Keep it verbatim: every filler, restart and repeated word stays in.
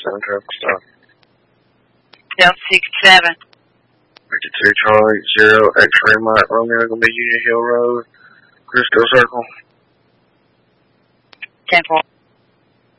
seven traffic stop. Delta sixty-seven. fifty-two Charlie zero X-ray Mike Romeo gonna be Union Hill Road, Crystal Circle. ten four.